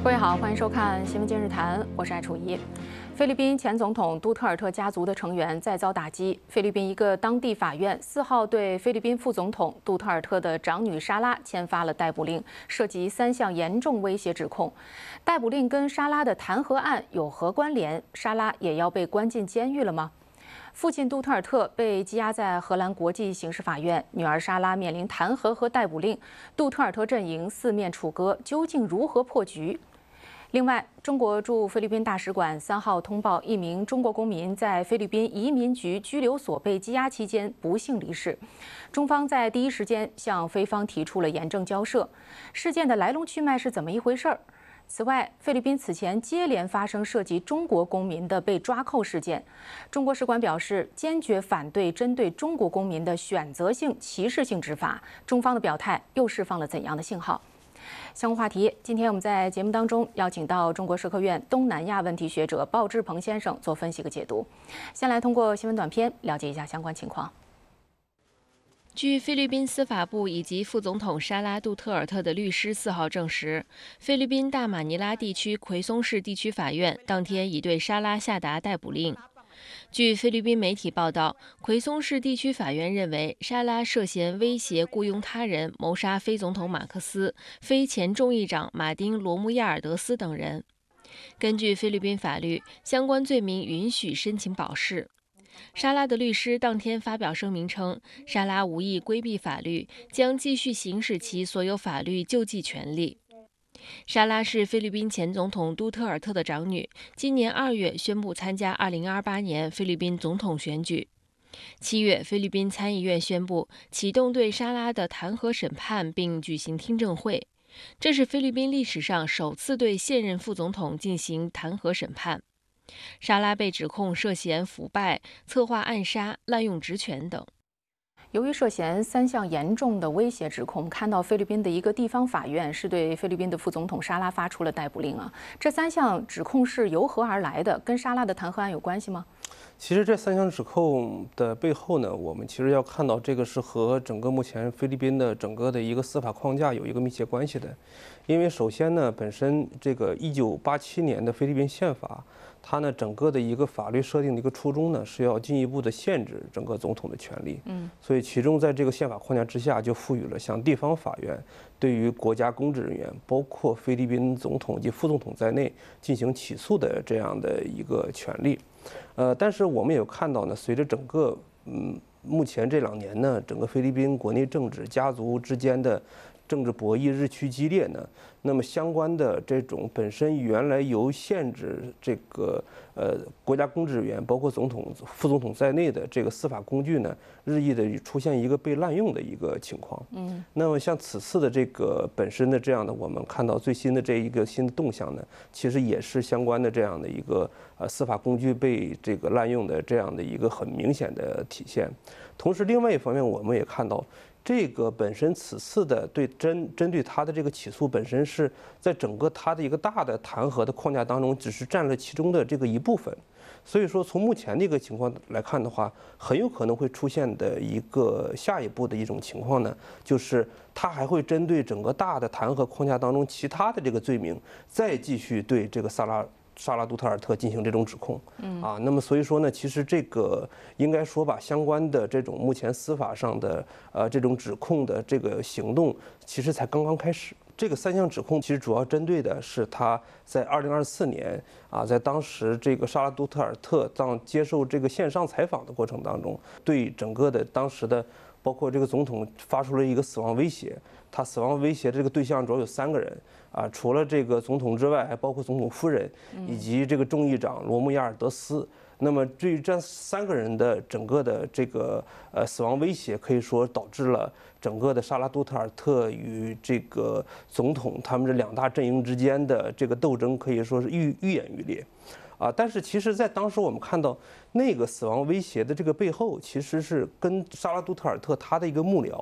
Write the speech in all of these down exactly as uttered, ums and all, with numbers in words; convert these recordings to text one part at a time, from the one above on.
各位好，欢迎收看《新闻今日谈》，我是艾楚怡。菲律宾前总统杜特尔特家族的成员再遭打击。菲律宾一个当地法院四号对菲律宾副总统杜特尔特的长女莎拉签发了逮捕令，涉及三项严重威胁指控。逮捕令跟莎拉的弹劾案有何关联？莎拉也要被关进监狱了吗？父亲杜特尔特被羁押在荷兰国际刑事法院，女儿莎拉面临弹劾和逮捕令，杜特尔特阵营四面楚歌，究竟如何破局？另外，中国驻菲律宾大使馆三号通报，一名中国公民在菲律宾移民局拘留所被羁押期间不幸离世。中方在第一时间向菲方提出了严正交涉。事件的来龙去脉是怎么一回事儿？此外，菲律宾此前接连发生涉及中国公民的被抓扣事件，中国使馆表示坚决反对针对中国公民的选择性歧视性执法。中方的表态又释放了怎样的信号？相关话题，今天我们在节目当中邀请到中国社科院东南亚问题学者鲍志鹏先生做分析和解读。先来通过新闻短片了解一下相关情况。 据菲律宾司法部以及副总统莎拉·杜特尔特的律师四号证实，菲律宾大马尼拉地区奎松市地区法院当天已对莎拉下达逮捕令。据菲律宾媒体报道，奎松市地区法院认为莎拉涉嫌威胁雇佣他人谋杀非总统马克思、非前众议长马丁·罗穆亚尔德斯等人。根据菲律宾法律，相关罪名允许申请保释。莎拉的律师当天发表声明称，莎拉无意规避法律，将继续行使其所有法律救济权利。莎拉是菲律宾前总统杜特尔特的长女，今年二月宣布参加二零二八年菲律宾总统选举。七月，菲律宾参议院宣布启动对莎拉的弹劾审判，并举行听证会。这是菲律宾历史上首次对现任副总统进行弹劾审判。莎拉被指控涉嫌腐败、策划暗杀、滥用职权等。 由于涉嫌三项严重的威胁指控，看到菲律宾的一个地方法院是对菲律宾的副总统莎拉发出了逮捕令啊。这三项指控是由何而来的？跟莎拉的弹劾案有关系吗？ 其实这三项指控的背后呢，我们其实要看到这个是和整个目前菲律宾的整个的一个司法框架有一个密切关系的。因为首先呢，本身这个一九八七年的菲律宾宪法，它呢整个的一个法律设定的一个初衷呢，是要进一步的限制整个总统的权利。嗯，所以其中在这个宪法框架之下，就赋予了像地方法院对于国家公职人员，包括菲律宾总统及副总统在内进行起诉的这样的一个权利。呃，但是我们也有看到呢，随着整个嗯目前这两年呢，整个菲律宾国内政治家族之间的政治博弈日趋激烈呢，那么相关的这种本身原来由限制这个呃国家公职人员，包括总统、副总统在内的这个司法工具呢，日益的出现一个被滥用的一个情况。嗯，那么像此次的这个本身的这样的，我们看到最新的这一个新的动向呢，其实也是相关的这样的一个呃司法工具被这个滥用的这样的一个很明显的体现。同时，另外一方面，我们也看到。这个本身此次的对针针对他的这个起诉本身是在整个他的一个大的弹劾的框架当中，只是占了其中的这个一部分。所以说，从目前的一个情况来看的话，很有可能会出现的一个下一步的一种情况呢，就是他还会针对整个大的弹劾框架当中其他的这个罪名，再继续对这个萨拉。莎拉·杜特尔特进行这种指控，嗯啊，那么所以说呢，其实这个应该说吧，相关的这种目前司法上的呃这种指控的这个行动，其实才刚刚开始。这个三项指控其实主要针对的是他在二零二四年啊，在当时这个莎拉·杜特尔特当接受这个线上采访的过程当中，对整个的当时的包括这个总统发出了一个死亡威胁。他死亡威胁这个对象主要有三个人啊，除了这个总统之外，还包括总统夫人以及这个众议长罗穆亚尔德斯。那么对于这三个人的整个的这个呃死亡威胁，可以说导致了整个的莎拉·杜特尔特与这个总统他们这两大阵营之间的这个斗争，可以说是愈愈演愈烈。啊，但是其实，在当时我们看到那个死亡威胁的这个背后，其实是跟莎拉·杜特尔特他的一个幕僚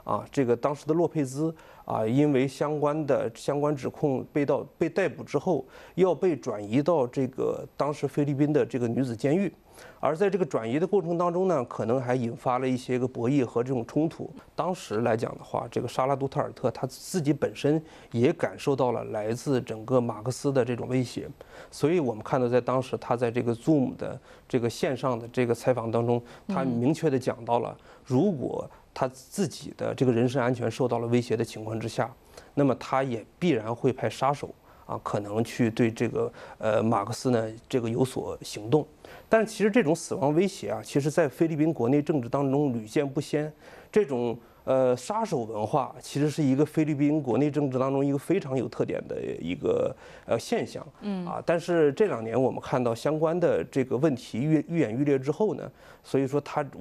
啊，这个当时的洛佩兹啊，因为相关的相关指控被到被逮捕之后，要被转移到这个当时菲律宾的这个女子监狱，而在这个转移的过程当中呢，可能还引发了一些个博弈和这种冲突。当时来讲的话，这个莎拉·杜特尔特她自己本身也感受到了来自整个马克思的这种威胁，所以我们看到在当时她在这个 Zoom 的这个线上的这个采访当中，她明确的讲到了，如果他自己的这个人身安全受到了威胁的情况之下，那么他也必然会派杀手啊，可能去对这个呃马克思呢这个有所行动。但其实这种死亡威胁啊，其实在菲律宾国内政治当中屡见不鲜。这种呃杀手文化其实是一个菲律宾国内政治当中一个非常有特点的一个呃现象。嗯啊，但是这两年我们看到相关的这个问题愈愈演愈烈之后呢，所以说他。